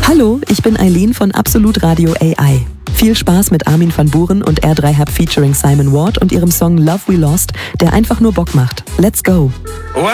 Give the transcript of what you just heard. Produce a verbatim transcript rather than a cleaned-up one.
Hallo, ich bin Eileen von Absolut Radio A I. Viel Spaß mit Armin van Buuren und R drei Hub featuring Simon Ward und ihrem Song Love We Lost, der einfach nur Bock macht. Let's go! Well,